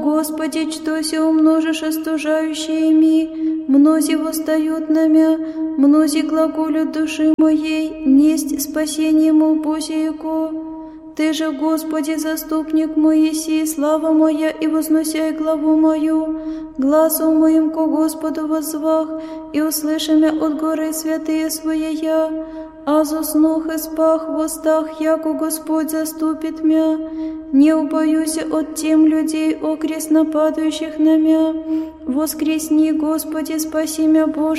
Господи, что се умножишь остужающими, мнози восстают на мя, мнози глаголют души моей, несть спасение мол Божиего. Ты же, Господи, заступник мой еси, слава моя, и возносяй главу мою, глазом моим ко Господу воззвах, и услыши мя от горы святые своя. Аз уснух и спах в устах, яко Господь заступит мя. Не убоюсь от тем людей, окрест нападающих на мя. Воскресни, Господи, спаси мя, Боже.